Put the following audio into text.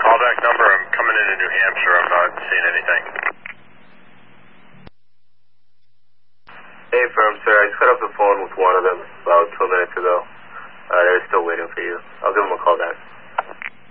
Callback number, I'm coming into New Hampshire. I'm not seeing anything. Hey, firm, sir. I just got off the phone with one of them about 2 minutes